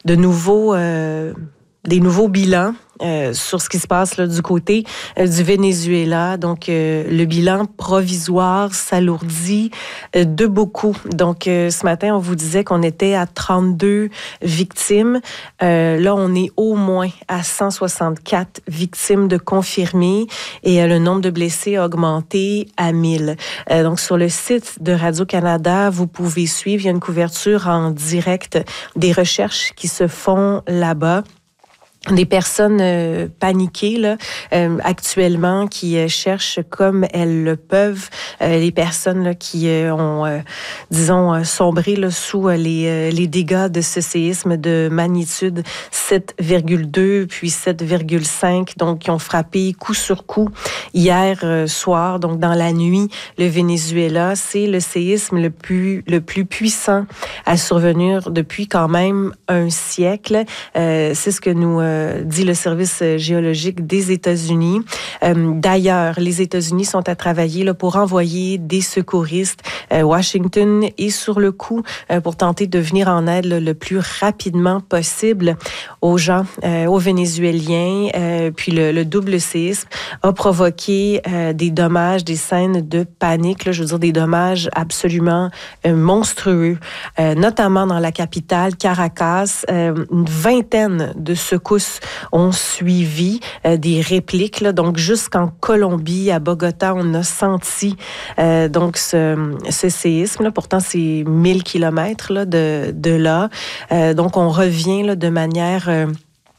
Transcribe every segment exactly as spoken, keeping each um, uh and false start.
de nouveaux, euh, des nouveaux bilans. Euh, sur ce qui se passe là, du côté euh, du Venezuela. Donc, euh, le bilan provisoire s'alourdit euh, de beaucoup. Donc, euh, ce matin, on vous disait qu'on était à trente-deux victimes. Euh, là, on est au moins à cent soixante-quatre victimes de confirmées et euh, le nombre de blessés a augmenté à mille. Euh, donc, sur le site de Radio-Canada, vous pouvez suivre, il y a une couverture en direct des recherches qui se font là-bas. Des personnes euh, paniquées là, euh, actuellement qui euh, cherchent comme elles le peuvent. Euh, les personnes là, qui euh, ont, euh, disons, euh, sombré là, sous euh, les, euh, les dégâts de ce séisme de magnitude sept virgule deux puis sept virgule cinq, donc qui ont frappé coup sur coup hier euh, soir. Donc dans la nuit, le Venezuela, c'est le séisme le plus le plus puissant à survenir depuis quand même un siècle. Euh, c'est ce que nous euh, dit le service géologique des États-Unis. Euh, d'ailleurs, les États-Unis sont à travailler là, pour envoyer des secouristes. Euh, Washington est sur le coup euh, pour tenter de venir en aide là, le plus rapidement possible aux gens, euh, aux Vénézuéliens. Euh, puis le, le double séisme a provoqué euh, des dommages, des scènes de panique, là, je veux dire des dommages absolument euh, monstrueux, euh, notamment dans la capitale, Caracas. Euh, une vingtaine de secousses ont suivi, euh, des répliques. Là, donc, jusqu'en Colombie, à Bogota, on a senti euh, donc ce, ce séisme. Là. Pourtant, c'est mille kilomètres là, de, de là. Euh, donc, on revient là, de manière... Euh,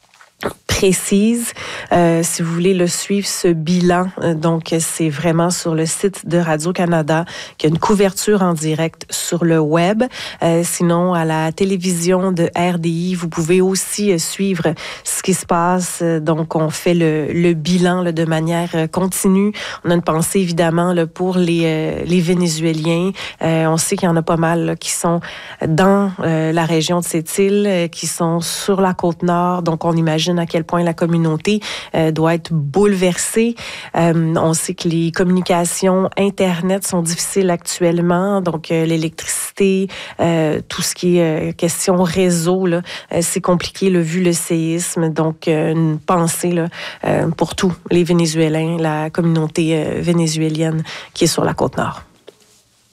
précise. Euh, si vous voulez le suivre, ce bilan, euh, donc c'est vraiment sur le site de Radio-Canada qu'il y a une couverture en direct sur le web. Euh, sinon, à la télévision de R D I, vous pouvez aussi euh, suivre ce qui se passe. Donc, on fait le, le bilan là, de manière euh, continue. On a une pensée, évidemment, là, pour les, euh, les Vénézuéliens. Euh, on sait qu'il y en a pas mal là, qui sont dans euh, la région de cette île, euh, qui sont sur la côte nord. Donc, on imagine à quel point la communauté euh, doit être bouleversée. Euh, on sait que les communications Internet sont difficiles actuellement, donc euh, l'électricité, euh, tout ce qui est euh, question réseau, là, euh, c'est compliqué, là, vu le séisme. Donc, euh, une pensée là, euh, pour tous les Vénézuéliens, la communauté euh, vénézuélienne qui est sur la Côte-Nord.